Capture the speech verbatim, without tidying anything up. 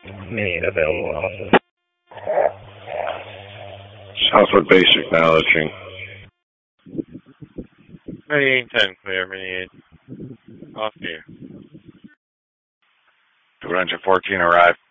Main available office. Southwood base acknowledging. ninety-eight ten, clear, ninety-eight. Off to you. Two Ranger fourteen arrived.